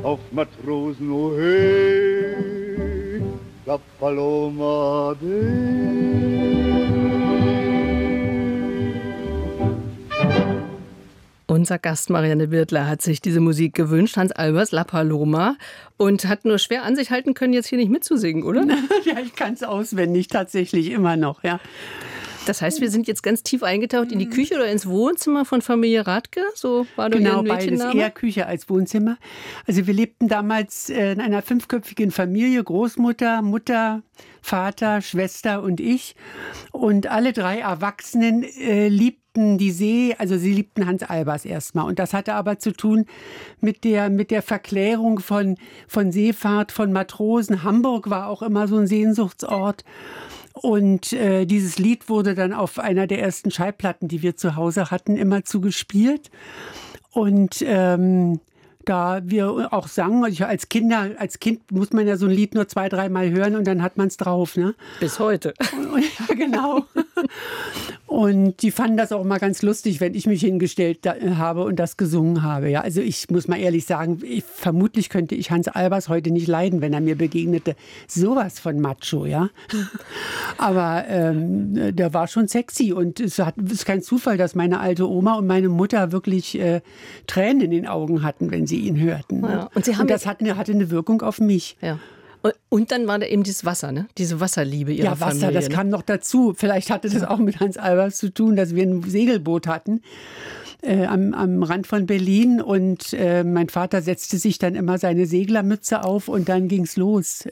auf Matrosen, oh hey, la Paloma Day. Unser Gast Marianne Wirtler hat sich diese Musik gewünscht, Hans Albers La Paloma, und hat nur schwer an sich halten können, jetzt hier nicht mitzusingen, oder? Ja, ich kann es auswendig, tatsächlich immer noch, ja. Das heißt, wir sind jetzt ganz tief eingetaucht in die Küche oder ins Wohnzimmer von Familie Radke? So war doch genau, Ihr beides, Mädchenname? eher Küche als Wohnzimmer. Also wir lebten damals in einer 5-köpfigen Familie, Großmutter, Mutter, Vater, Schwester und ich. Und alle 3 Erwachsenen liebten die See, also sie liebten Hans Albers erstmal. Und das hatte aber zu tun mit der Verklärung von Seefahrt, von Matrosen. Hamburg war auch immer so ein Sehnsuchtsort. Und dieses Lied wurde dann auf einer der ersten Schallplatten, die wir zu Hause hatten, immer zugespielt. Und da wir auch sangen, also als Kind muss man ja so ein Lied nur 2-3 Mal hören und dann hat man es drauf, ne? Bis heute. Ja, genau. Und die fanden das auch mal ganz lustig, wenn ich mich hingestellt habe und das gesungen habe. Ja, also ich muss mal ehrlich sagen, vermutlich könnte ich Hans Albers heute nicht leiden, wenn er mir begegnete. Sowas von Macho, ja. Aber der war schon sexy und es ist kein Zufall, dass meine alte Oma und meine Mutter wirklich Tränen in den Augen hatten, wenn sie ihn hörten. Ja. Und das hatte eine Wirkung auf mich. Ja. Und dann war da eben dieses Wasser, ne? Diese Wasserliebe ihrer Familie. Ja, Wasser, das kam noch dazu. Vielleicht hatte das auch mit Hans Albers zu tun, dass wir ein Segelboot hatten am Rand von Berlin. Und mein Vater setzte sich dann immer seine Seglermütze auf und dann ging's los.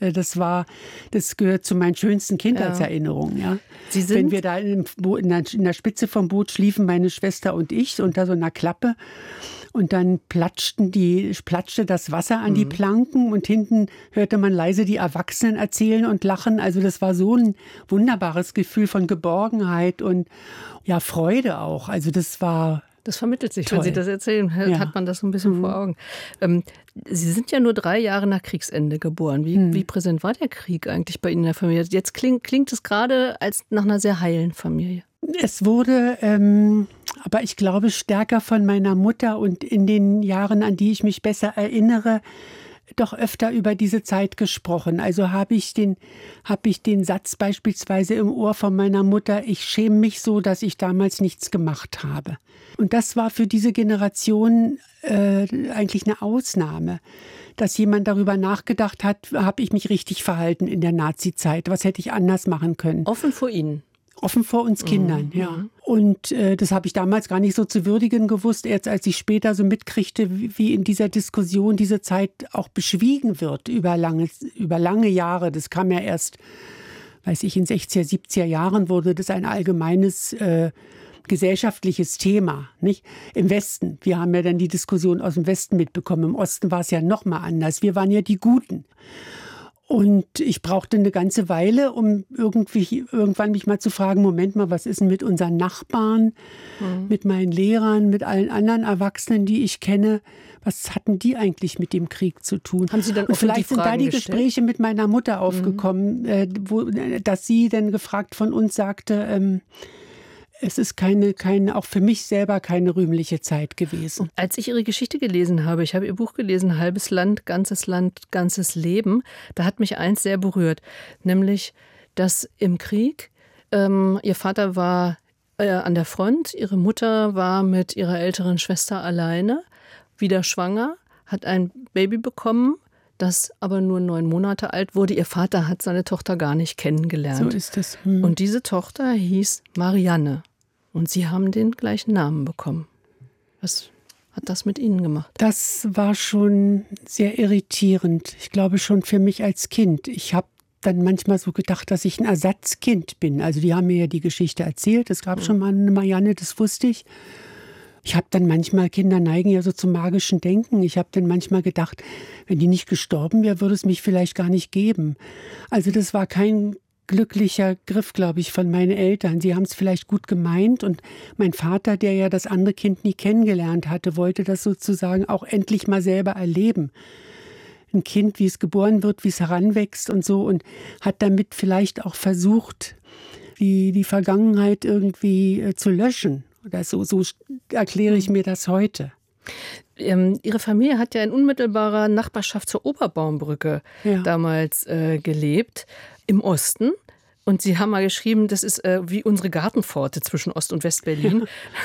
Das gehört zu meinen schönsten Kindheitserinnerungen. Ja. Wenn wir da in der Spitze vom Boot schliefen, meine Schwester und ich, unter so einer Klappe. Und dann platschte das Wasser an die Planken und hinten hörte man leise die Erwachsenen erzählen und lachen. Also das war so ein wunderbares Gefühl von Geborgenheit und ja, Freude auch. Also das vermittelt sich, toll. Wenn Sie das erzählen, hat man das so ein bisschen vor Augen. Sie sind ja nur 3 Jahre nach Kriegsende geboren. Wie präsent war der Krieg eigentlich bei Ihnen in der Familie? Jetzt klingt es gerade als nach einer sehr heilen Familie. Es wurde, aber ich glaube, stärker von meiner Mutter und in den Jahren, an die ich mich besser erinnere, doch öfter über diese Zeit gesprochen. Also habe ich den Satz beispielsweise im Ohr von meiner Mutter: Ich schäme mich so, dass ich damals nichts gemacht habe. Und das war für diese Generation eigentlich eine Ausnahme, dass jemand darüber nachgedacht hat, habe ich mich richtig verhalten in der Nazi-Zeit? Was hätte ich anders machen können? Offen vor Ihnen. Offen vor uns Kindern, ja. Und das habe ich damals gar nicht so zu würdigen gewusst, erst als ich später so mitkriegte, wie in dieser Diskussion diese Zeit auch beschwiegen wird über lange Jahre. Das kam ja erst, in 60er, 70er Jahren wurde das ein allgemeines gesellschaftliches Thema, nicht? Im Westen. Wir haben ja dann die Diskussion aus dem Westen mitbekommen. Im Osten war es ja noch mal anders. Wir waren ja die Guten. Und ich brauchte eine ganze Weile, um irgendwann mich mal zu fragen, Moment mal, was ist denn mit unseren Nachbarn, mit meinen Lehrern, mit allen anderen Erwachsenen, die ich kenne? Was hatten die eigentlich mit dem Krieg zu tun? Haben Sie dann und vielleicht sind da die gestellt? Gespräche mit meiner Mutter aufgekommen, dass sie dann gefragt von uns sagte, es ist auch für mich selber keine rühmliche Zeit gewesen. Als ich Ihre Geschichte gelesen habe, ich habe Ihr Buch gelesen, Halbes Land, ganzes Leben, da hat mich eins sehr berührt, nämlich, dass im Krieg Ihr Vater war an der Front, Ihre Mutter war mit ihrer älteren Schwester alleine, wieder schwanger, hat ein Baby bekommen, das aber nur 9 Monate alt wurde. Ihr Vater hat seine Tochter gar nicht kennengelernt. So ist es. Und diese Tochter hieß Marianne. Und Sie haben den gleichen Namen bekommen. Was hat das mit Ihnen gemacht? Das war schon sehr irritierend. Ich glaube schon für mich als Kind. Ich habe dann manchmal so gedacht, dass ich ein Ersatzkind bin. Also die haben mir ja die Geschichte erzählt. Es gab schon mal eine Marianne, das wusste ich. Ich habe dann manchmal, Kinder neigen ja so zum magischen Denken. Ich habe dann manchmal gedacht, wenn die nicht gestorben wäre, würde es mich vielleicht gar nicht geben. Also das war kein glücklicher Griff, glaube ich, von meinen Eltern. Sie haben es vielleicht gut gemeint und mein Vater, der ja das andere Kind nie kennengelernt hatte, wollte das sozusagen auch endlich mal selber erleben. Ein Kind, wie es geboren wird, wie es heranwächst und so, und hat damit vielleicht auch versucht, die Vergangenheit irgendwie zu löschen. Oder so erkläre ich mir das heute. Ihre Familie hat ja in unmittelbarer Nachbarschaft zur Oberbaumbrücke damals gelebt, im Osten. Und Sie haben mal geschrieben, das ist wie unsere Gartenpforte zwischen Ost- und West-Berlin.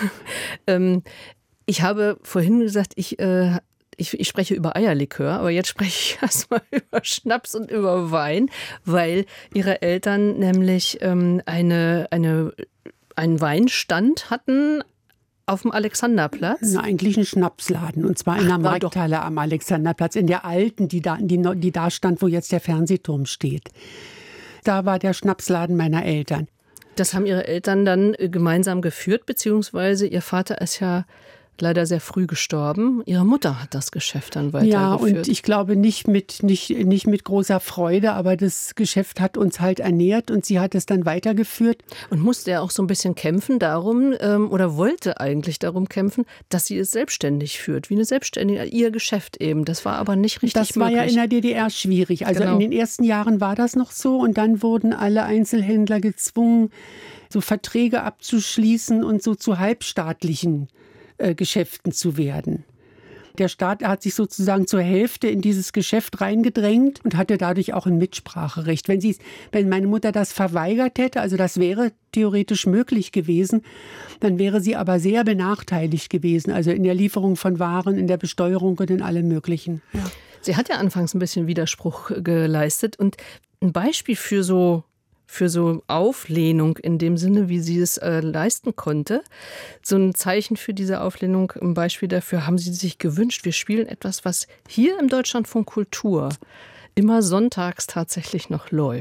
Ich habe vorhin gesagt, ich spreche über Eierlikör, aber jetzt spreche ich erstmal über Schnaps und über Wein, weil Ihre Eltern nämlich einen Weinstand hatten auf dem Alexanderplatz. Eigentlich ein Schnapsladen, und zwar in der Markthalle am Alexanderplatz, in der alten, die da stand, wo jetzt der Fernsehturm steht. Da war der Schnapsladen meiner Eltern. Das haben Ihre Eltern dann gemeinsam geführt, beziehungsweise Ihr Vater ist ja leider sehr früh gestorben. Ihre Mutter hat das Geschäft dann weitergeführt. Ja, und ich glaube nicht mit großer Freude, aber das Geschäft hat uns halt ernährt und sie hat es dann weitergeführt. Und musste er auch so ein bisschen kämpfen darum, oder wollte eigentlich darum kämpfen, dass sie es selbstständig führt, wie eine Selbstständige, ihr Geschäft eben. Das war aber nicht richtig möglich. Das war ja in der DDR schwierig. Also in den ersten Jahren war das noch so, und dann wurden alle Einzelhändler gezwungen, so Verträge abzuschließen und so zu halbstaatlichen Geschäften zu werden. Der Staat hat sich sozusagen zur Hälfte in dieses Geschäft reingedrängt und hatte dadurch auch ein Mitspracherecht. Wenn meine Mutter das verweigert hätte, also das wäre theoretisch möglich gewesen, dann wäre sie aber sehr benachteiligt gewesen, also in der Lieferung von Waren, in der Besteuerung und in allem Möglichen. Ja. Sie hat ja anfangs ein bisschen Widerspruch geleistet, und ein Beispiel für so Auflehnung in dem Sinne, wie sie es leisten konnte. So ein Zeichen für diese Auflehnung, ein Beispiel dafür haben sie sich gewünscht. Wir spielen etwas, was hier im Deutschlandfunk Kultur immer sonntags tatsächlich noch läuft.